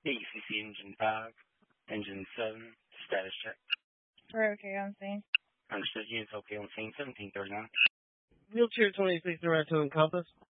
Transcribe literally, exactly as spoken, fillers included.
A C C engine five, engine seven, status check. We're okay on scene. Understood. Units okay on scene, seventeen thirty-nine. Wheelchair twenty-six, right to Encompass.